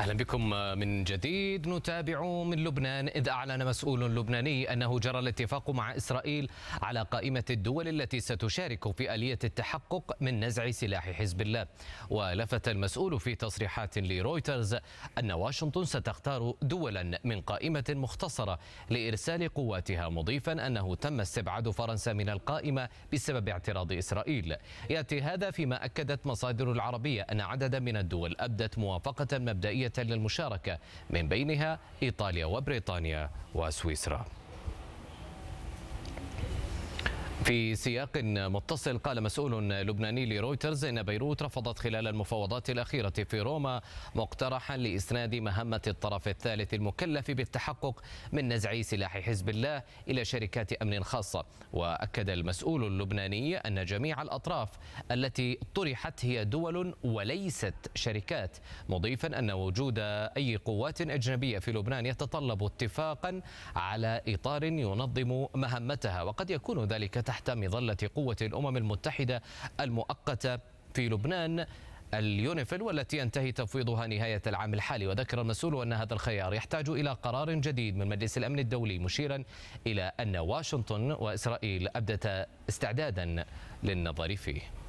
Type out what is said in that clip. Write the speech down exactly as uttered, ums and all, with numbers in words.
أهلا بكم من جديد. نتابع من لبنان، إذ أعلن مسؤول لبناني أنه جرى الاتفاق مع إسرائيل على قائمة الدول التي ستشارك في آلية التحقق من نزع سلاح حزب الله. ولفت المسؤول في تصريحات لرويترز أن واشنطن ستختار دولا من قائمة مختصرة لإرسال قواتها، مضيفا أنه تم استبعاد فرنسا من القائمة بسبب اعتراض إسرائيل. يأتي هذا فيما أكدت مصادر العربية أن عددا من الدول أبدت موافقة مبدئية للمشاركة، من بينها إيطاليا وبريطانيا وسويسرا. في سياق متصل، قال مسؤول لبناني لرويترز إن بيروت رفضت خلال المفاوضات الأخيرة في روما مقترحا لإسناد مهمة الطرف الثالث المكلف بالتحقق من نزع سلاح حزب الله إلى شركات أمن خاصة. وأكد المسؤول اللبناني أن جميع الأطراف التي طرحت هي دول وليست شركات، مضيفا أن وجود أي قوات أجنبية في لبنان يتطلب اتفاقا على إطار ينظم مهمتها، وقد يكون ذلك تحت مظلة قوة الأمم المتحدة المؤقتة في لبنان اليونيفيل، والتي ينتهي تفويضها نهاية العام الحالي. وذكر المسؤول أن هذا الخيار يحتاج إلى قرار جديد من مجلس الأمن الدولي، مشيرا إلى أن واشنطن وإسرائيل أبدتا استعدادا للنظر فيه.